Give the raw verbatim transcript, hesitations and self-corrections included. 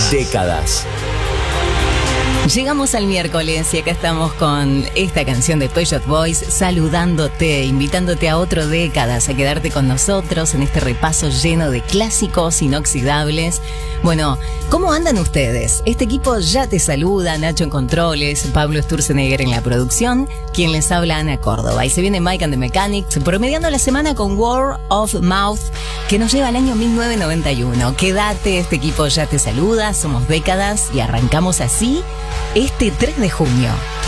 Décadas. Llegamos al miércoles y acá estamos con esta canción de Pet Shop Boys, saludándote, invitándote a otro Décadas, a quedarte con nosotros en este repaso lleno de clásicos inoxidables. Bueno, ¿cómo andan ustedes? Este equipo ya te saluda, Nacho en controles, Pablo Sturzenegger en la producción, quien les habla, Ana Córdoba. Y se viene Mike and the Mechanics, promediando la semana con Word of Mouth, que nos lleva al año mil novecientos noventa y uno. Quédate, este equipo ya te saluda, somos Décadas y arrancamos así este tres de junio.